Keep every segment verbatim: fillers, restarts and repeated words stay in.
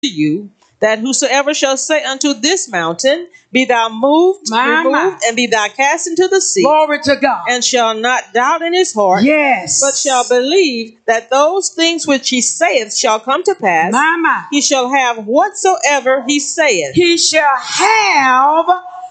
to you that whosoever shall say unto this mountain, be thou moved, My, removed, my. and be thou cast into the sea, Glory to God. and shall not doubt in his heart, Yes. but shall believe that those things which he saith shall come to pass, My, my. he shall have whatsoever he saith. He shall have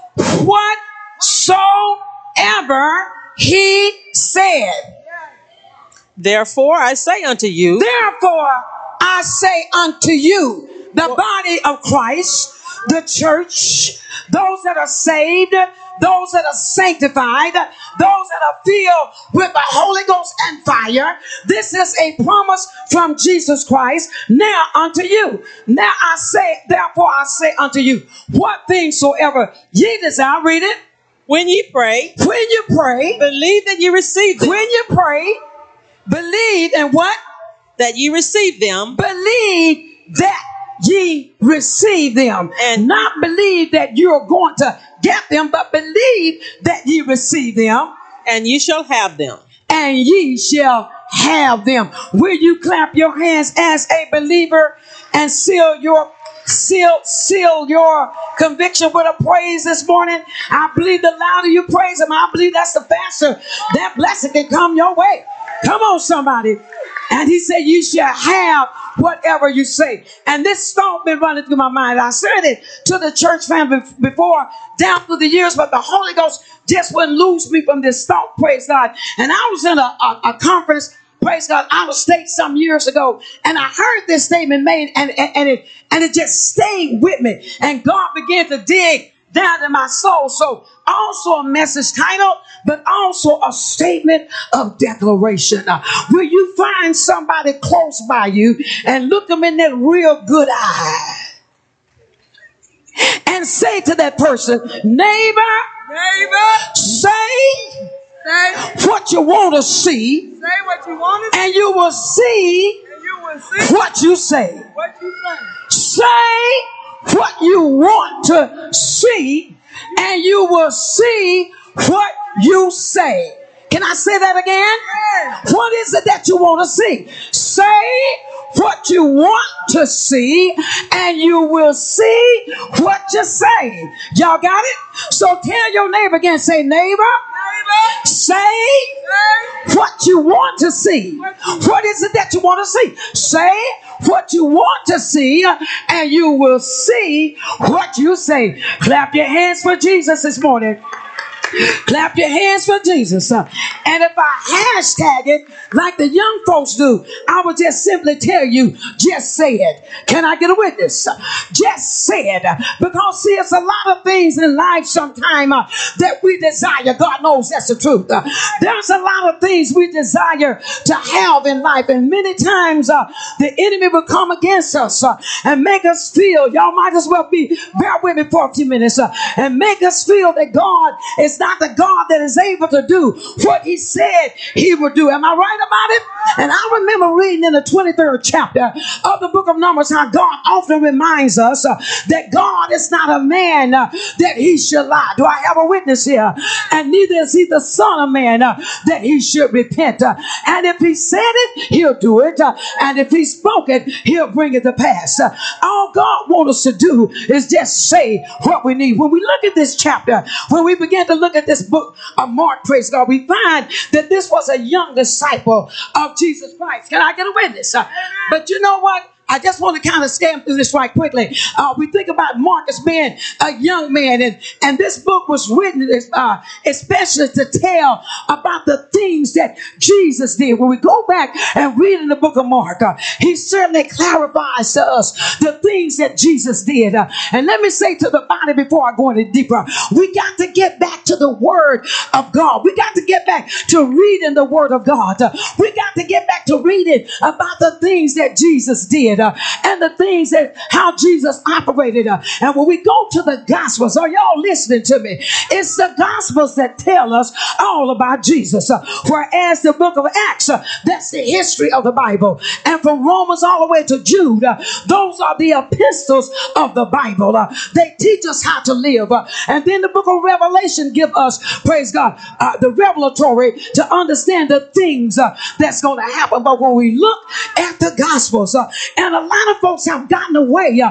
whatsoever he said. Therefore I say unto you, Therefore I say unto you, the body of Christ, the church, those that are saved, those that are sanctified, those that are filled with the Holy Ghost and fire. This is a promise from Jesus Christ. Now unto you. Now I say, therefore I say unto you, what things soever ye desire, read it. when ye pray, When you pray, believe that ye receive them, when you pray, believe in what? that ye receive them, Believe that ye receive them, And- and not believe that you're going to get them, but believe that ye receive them, and ye shall have them. and ye shall have them. Will you clap your hands as a believer and seal your seal seal your conviction with a praise this morning? I believe the louder you praise him, I believe that's the faster that blessing can come your way. Come on, somebody. And he said, you shall have whatever you say. And this thought been running through my mind. I said it to the church family before, down through the years, but the Holy Ghost just wouldn't lose me from this thought, praise God. And I was in a, a, a conference, praise God, out of state some years ago, and I heard this statement made, and, and, and it and it just stayed with me. And God began to dig down in my soul. So also a message title, but also a statement of declaration. Uh, will you find somebody close by you and look them in that real good eye and say to that person, neighbor, Neighbor, say say, what you want to see, say what you want to and you will see and you will see what you say. what you say. Say what you want to see, and you will see what you say. Can I say that again? What is it that you want to see? Say what you want to see, and you will see what you say. Y'all got it? So tell your neighbor again. Say, neighbor, Neighbor, say say what you want to see. What is it that you want to see? Say what you want to see, and you will see what you say. Clap your hands for Jesus this morning. Clap your hands for Jesus. Uh, And if I hashtag it like the young folks do, I would just simply tell you, just say it. Can I get a witness? Uh, Just say it. Uh, Because see, it's a lot of things in life sometime uh, that we desire. God knows that's the truth. Uh, There's a lot of things we desire to have in life. And many times uh, the enemy will come against us uh, and make us feel, y'all might as well be, bear with me for a few minutes, uh, and make us feel that God is not the God that is able to do what he said he would do. Am I right about it? And I remember reading in the twenty-third chapter of the book of Numbers how God often reminds us uh, that God is not a man uh, that he should lie. Do I have a witness here? And neither is he the son of man uh, that he should repent. Uh, and if he said it, he'll do it. Uh, and if he spoke it, he'll bring it to pass. Uh, all God wants us to do is just say what we need. When we look at this chapter, when we begin to look at this book of Mark, praise God, we find that this was a young disciple of Jesus Christ. Can I get a witness? Uh, but you know what? I just want to kind of scan through this right quickly. Uh, we think about Mark as being a young man, and, and this book was written uh, especially to tell about the things that Jesus did. When we go back and read in the book of Mark, uh, he certainly clarifies to us the things that Jesus did. Uh, and let me say to the body before I go any deeper, we got to get back to the Word of God. We got to get back to reading the Word of God. Uh, we got to get back to reading about the things that Jesus did. Uh, and the things that how Jesus operated. Uh, and when we go to the Gospels, are y'all listening to me? It's the Gospels that tell us all about Jesus. Uh, whereas the book of Acts, uh, that's the history of the Bible. And from Romans all the way to Jude, uh, those are the epistles of the Bible. Uh, they teach us how to live. Uh, and then the book of Revelation give us, praise God, uh, the revelatory to understand the things uh, that's going to happen. But when we look at the Gospels uh, and And a lot of folks have gotten away uh,